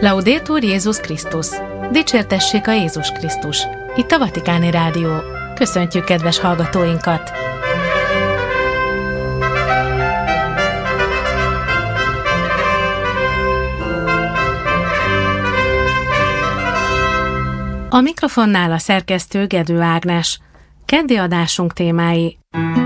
Laudetur Jézus Krisztus! Dicsértessék a Jézus Krisztus! Itt a Vatikáni Rádió. Köszöntjük kedves hallgatóinkat! A mikrofonnál a szerkesztő Gedő Ágnes. Keddi adásunk témái: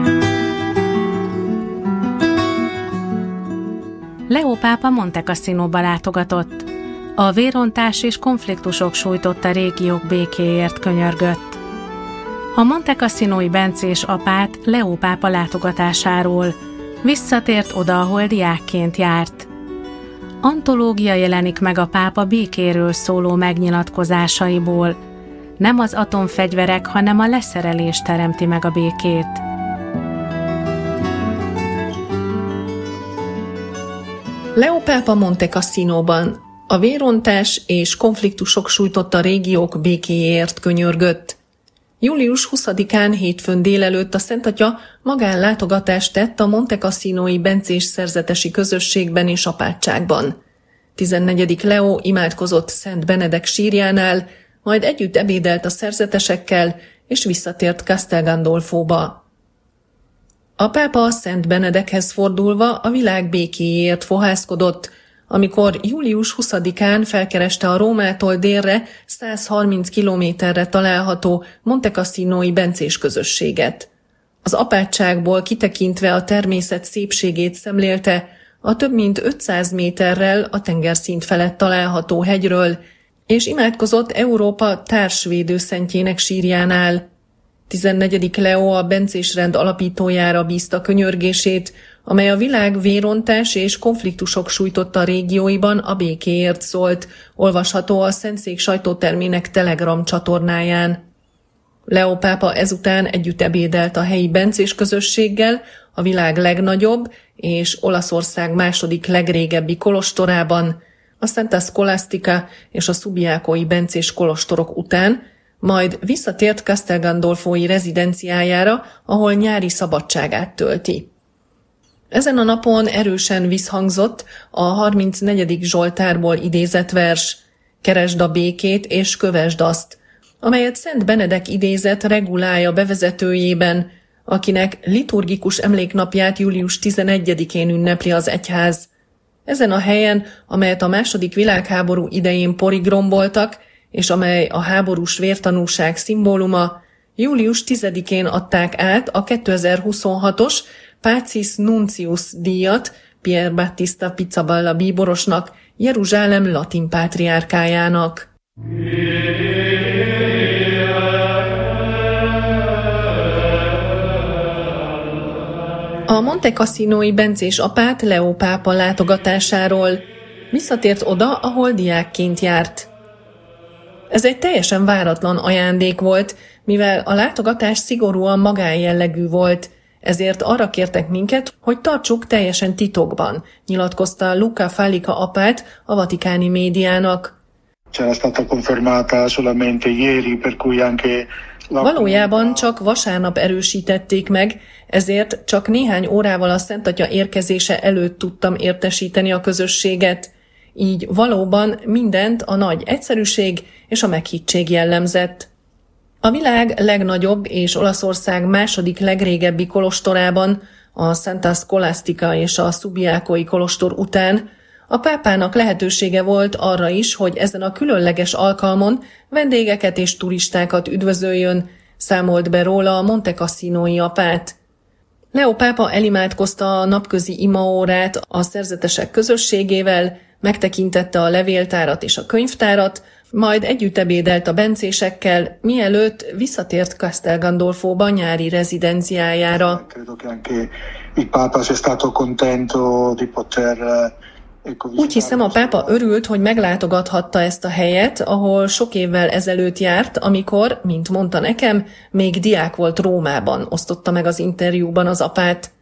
Leó pápa Monte Cassinóba látogatott. A vérontás és konfliktusok sújtotta régiók békéért könyörgött. A Monte Cassinói bencés apát Leó pápa látogatásáról. Visszatért oda, ahol diákként járt. Antológia jelenik meg a pápa békéről szóló megnyilatkozásaiból. Nem az atomfegyverek, hanem a leszerelés teremti meg a békét. Leó pápa Monte Cassinóban. A vérontás és konfliktusok sújtotta régiók békéért könyörgött. Július 20-án hétfőn délelőtt a Szentatya magánlátogatást tett a Monte Cassinói bencés szerzetesi közösségben és apátságban. 14. Leó imádkozott Szent Benedek sírjánál, majd együtt ebédelt a szerzetesekkel, és visszatért Castel Gandolfóba. A pápa Szent Benedekhez fordulva a világ békéjéért fohászkodott, amikor július 20-án felkereste a Rómától délre 130 kilométerre található Monte Cassinói bencés közösséget. Az apátságból kitekintve a természet szépségét szemlélte a több mint 500 méterrel a tengerszint felett található hegyről, és imádkozott Európa társvédőszentjének sírjánál. 14. Leó a bencés rend alapítójára bízta könyörgését, amely a világ vérontás és konfliktusok sújtotta régióiban a békéért szólt, olvasható a Szentszék sajtótermének Telegram csatornáján. Leó pápa ezután együtt ebédelt a helyi bencés közösséggel, a világ legnagyobb és Olaszország második legrégebbi kolostorában, a Santa Scholastica és a Subiacói bencés kolostorok után, majd visszatért Castel Gandolfói rezidenciájára, ahol nyári szabadságát tölti. Ezen a napon erősen visszhangzott a 34. Zsoltárból idézett vers: Keresd a békét és kövesd azt, amelyet Szent Benedek idézett regulája bevezetőjében, akinek liturgikus emléknapját július 11-én ünnepli az egyház. Ezen a helyen, amelyet a II. Világháború idején porig romboltak, és amely a háborús vértanúság szimbóluma, július 10-én adták át a 2026-os Pacis Nuncius díjat Pier Battista Pizzaballa bíborosnak, Jeruzsálem latin pátriárkájának. A Monte Cassinói bencés apát Leó pápa látogatásáról. Visszatért oda, ahol diákként járt. Ez egy teljesen váratlan ajándék volt, mivel a látogatás szigorúan magánjellegű volt, ezért arra kértek minket, hogy tartsuk teljesen titokban, nyilatkozta Luca Fallica apát a vatikáni médiának. Valójában csak vasárnap erősítették meg, ezért csak néhány órával a Szentatya érkezése előtt tudtam értesíteni a közösséget. Így valóban mindent a nagy egyszerűség és a meghittség jellemzett. A világ legnagyobb és Olaszország második legrégebbi kolostorában, a Santa Scholastica és a Subiacói kolostor után a pápának lehetősége volt arra is, hogy ezen a különleges alkalmon vendégeket és turistákat üdvözöljön, számolt be róla a Monte Cassinói apát. Leó pápa elimádkozta a napközi imaórát a szerzetesek közösségével, megtekintette a levéltárat és a könyvtárat, majd együtt ebédelt a bencésekkel, mielőtt visszatért Castel Gandolfóba nyári rezidenciájára. Úgy hiszem, a pápa örült, hogy meglátogathatta ezt a helyet, ahol sok évvel ezelőtt járt, amikor, mint mondta nekem, még diák volt Rómában, osztotta meg az interjúban az apát.